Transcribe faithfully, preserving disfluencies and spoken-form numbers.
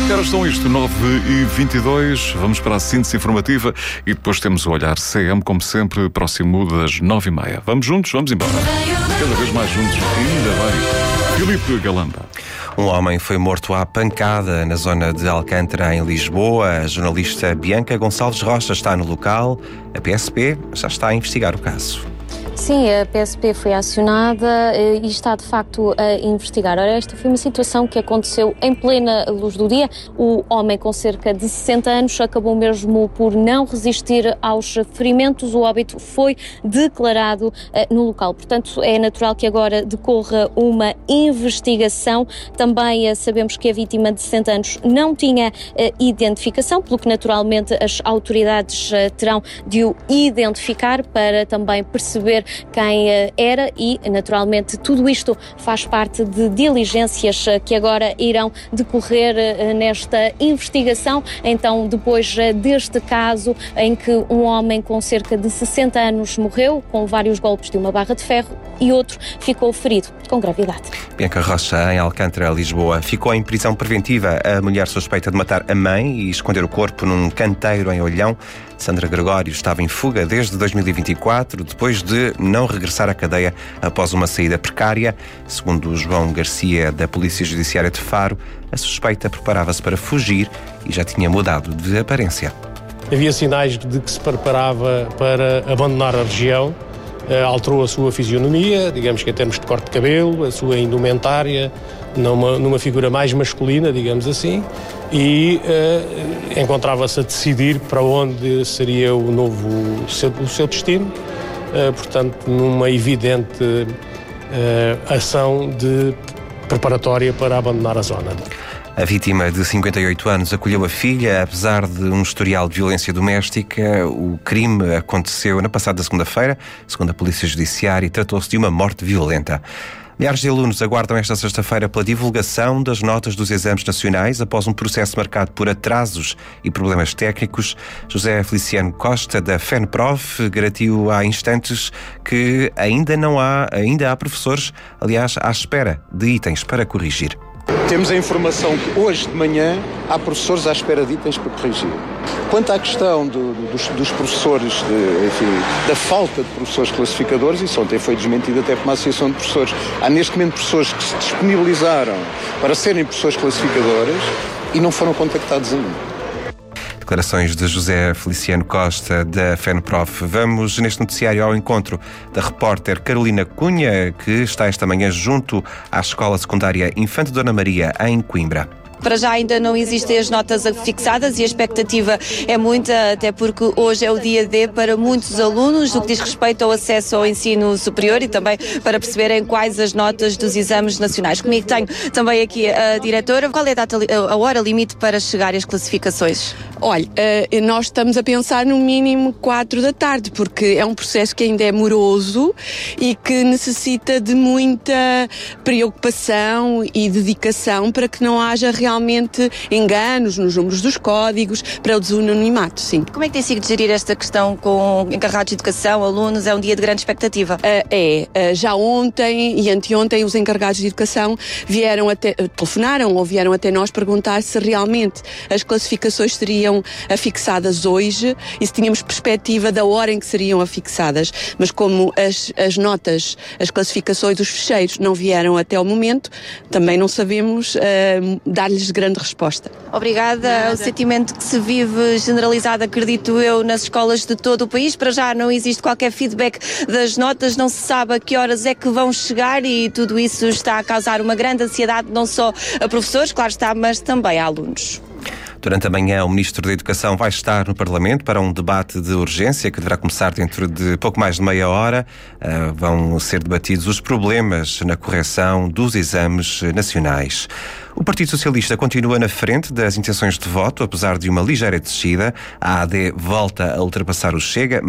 Que horas estão isto? nove e vinte e dois. Vamos para a síntese informativa e depois temos o Olhar C M, como sempre, próximo das nove e meia. Vamos juntos? Vamos embora. Cada vez mais juntos. Ainda bem. Filipe Galamba. Um homem foi morto à pancada na zona de Alcântara, em Lisboa. A jornalista Bianca Gonçalves Rocha está no local. A P S P já está a investigar o caso. Sim, a P S P foi acionada e está de facto a investigar. Ora, esta foi uma situação que aconteceu em plena luz do dia. O homem com cerca de sessenta anos acabou mesmo por não resistir aos ferimentos. O óbito foi declarado uh, no local. Portanto, é natural que agora decorra uma investigação. Também uh, sabemos que a vítima de sessenta anos não tinha uh, identificação, pelo que naturalmente as autoridades uh, terão de o identificar para também perceber quem era e, naturalmente, tudo isto faz parte de diligências que agora irão decorrer nesta investigação. Então, depois deste caso em que um homem com cerca de sessenta anos morreu com vários golpes de uma barra de ferro e outro ficou ferido com gravidade. Bianca Rocha, em Alcântara, Lisboa. Ficou em prisão preventiva a mulher suspeita de matar a mãe e esconder o corpo num canteiro em Olhão. Sandra Gregório estava em fuga desde dois mil e vinte e quatro, depois de não regressar à cadeia após uma saída precária. Segundo João Garcia, da Polícia Judiciária de Faro, a suspeita preparava-se para fugir e já tinha mudado de aparência. Havia sinais de que se preparava para abandonar a região. Uh, alterou a sua fisionomia, digamos que em termos de corte de cabelo, a sua indumentária, numa, numa figura mais masculina, digamos assim, e uh, encontrava-se a decidir para onde seria o novo o seu, o seu destino, uh, portanto, numa evidente uh, ação de preparatória para abandonar a zona. A vítima, de cinquenta e oito anos, acolheu a filha. Apesar de um historial de violência doméstica, o crime aconteceu na passada segunda-feira, segundo a Polícia Judiciária, e tratou-se de uma morte violenta. Milhares de alunos aguardam esta sexta-feira pela divulgação das notas dos exames nacionais após um processo marcado por atrasos e problemas técnicos. José Feliciano Costa, da FENPROF, garantiu há instantes que ainda não há, ainda há professores, aliás, à espera de itens para corrigir. Temos a informação que hoje de manhã há professores à espera de itens para corrigir. Quanto à questão do, dos, dos professores, de, enfim, da falta de professores classificadores, isso ontem foi desmentido até por uma associação de professores. Há neste momento professores que se disponibilizaram para serem professores classificadores e não foram contactados ainda. Declarações de José Feliciano Costa, da FENPROF. Vamos neste noticiário ao encontro da repórter Carolina Cunha, que está esta manhã junto à Escola Secundária Infante Dona Maria, em Coimbra. Para já ainda não existem as notas fixadas e a expectativa é muita, até porque hoje é o dia D para muitos alunos, no que diz respeito ao acesso ao ensino superior e também para perceberem quais as notas dos exames nacionais. Comigo tenho também aqui a diretora. Qual é a, data, a hora limite para chegar às classificações? Olha, nós estamos a pensar no mínimo quatro da tarde, porque é um processo que ainda é moroso e que necessita de muita preocupação e dedicação para que não haja realmente realmente enganos nos números dos códigos, para o desanonimato, sim. Como é que tem sido gerir esta questão com encarregados de educação, alunos? É um dia de grande expectativa? Uh, é. Uh, já ontem e anteontem os encarregados de educação vieram até, uh, telefonaram ou vieram até nós perguntar se realmente as classificações seriam afixadas hoje e se tínhamos perspectiva da hora em que seriam afixadas. Mas como as, as notas, as classificações, os fecheiros não vieram até o momento, também não sabemos uh, dar-lhes grande resposta. Obrigada. Nada. O sentimento que se vive generalizado, acredito eu, nas escolas de todo o país. Para já não existe qualquer feedback das notas, não se sabe a que horas é que vão chegar e tudo isso está a causar uma grande ansiedade, não só a professores, claro está, mas também a alunos. Durante a manhã, o Ministro da Educação vai estar no Parlamento para um debate de urgência que deverá começar dentro de pouco mais de meia hora. Uh, vão ser debatidos os problemas na correção dos exames nacionais. O Partido Socialista continua na frente das intenções de voto, apesar de uma ligeira descida. A A D volta a ultrapassar o Chega,